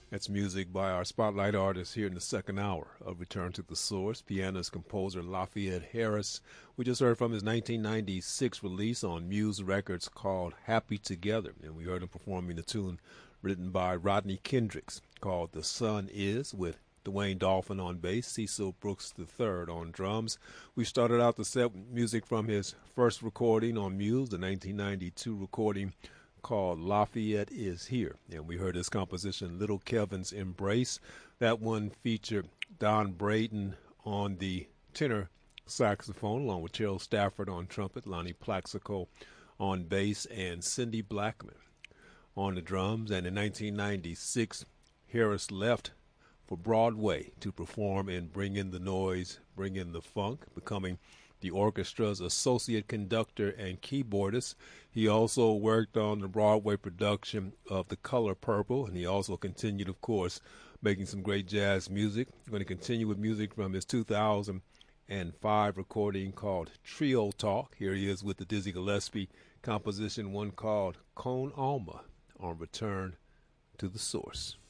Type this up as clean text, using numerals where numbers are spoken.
That's music by our spotlight artist here in the second hour of Return to the Source, pianist composer Lafayette Harris. We just heard from his 1996 release on Muse Records called Happy Together, and we heard him performing the tune written by Rodney Kendricks called The Sun Is, with Dwayne Dolphin on bass, Cecil Brooks III on drums. We started out the set with music from his first recording on Muse, the 1992 recording called Lafayette Is Here. And we heard his composition Little Kevin's Embrace. That one featured Don Braden on the tenor saxophone, along with Gerald Stafford on trumpet, Lonnie Plaxico on bass, and Cindy Blackman on the drums. And in 1996, Harris left for Broadway to perform in Bring in the Noise, Bring in the Funk, becoming the orchestra's associate conductor and keyboardist. He also worked on the Broadway production of The Color Purple, and he also continued, of course, making some great jazz music. I'm going to continue with music from his 2005 recording called Trio Talk. Here he is with the Dizzy Gillespie composition, one called Con Alma, on Return to the Source.